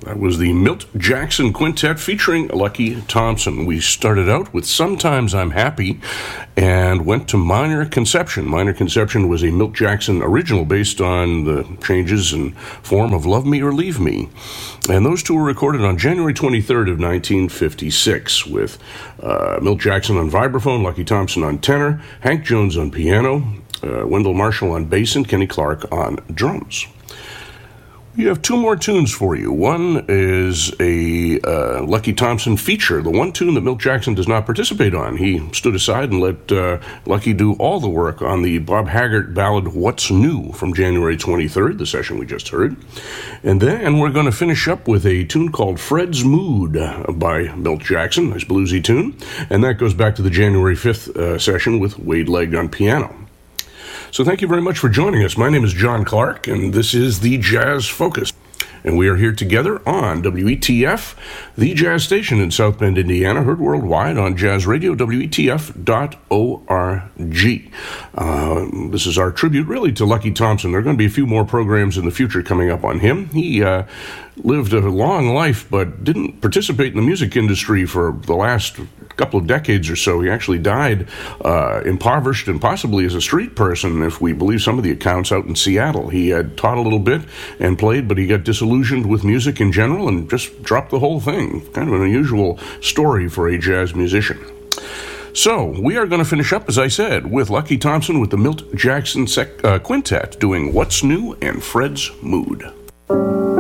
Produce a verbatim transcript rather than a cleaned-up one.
That was the Milt Jackson Quintet featuring Lucky Thompson. We started out with Sometimes I'm Happy and went to Minor Conception. Minor Conception was a Milt Jackson original based on the changes in form of Love Me or Leave Me. And those two were recorded on January twenty-third of nineteen fifty-six with uh, Milt Jackson on vibraphone, Lucky Thompson on tenor, Hank Jones on piano, uh, Wendell Marshall on bass, and Kenny Clark on drums. We have two more tunes for you. One is a uh, Lucky Thompson feature, the one tune that Milt Jackson does not participate on. He stood aside and let uh, Lucky do all the work on the Bob Haggart ballad What's New from January twenty-third, the session we just heard. And then we're going to finish up with a tune called Fred's Mood by Milt Jackson, nice bluesy tune. And that goes back to the January fifth uh, session with Wade Legg on piano. So thank you very much for joining us. My name is John Clark, and this is the Jazz Focus. And we are here together on W E T F, the jazz station in South Bend, Indiana, heard worldwide on Jazz Radio, W E T F dot org. Uh, this is our tribute, really, to Lucky Thompson. There are going to be a few more programs in the future coming up on him. He uh, lived a long life, but didn't participate in the music industry for the last couple of decades or so. He actually died uh, impoverished and possibly as a street person, if we believe some of the accounts, out in Seattle. He had taught a little bit and played, but he got disillusioned with music in general and just dropped the whole thing. Kind of an unusual story for a jazz musician. So, we are going to finish up, as I said, with Lucky Thompson with the Milt Jackson sec- uh, Quintet doing What's New and Fred's Mood.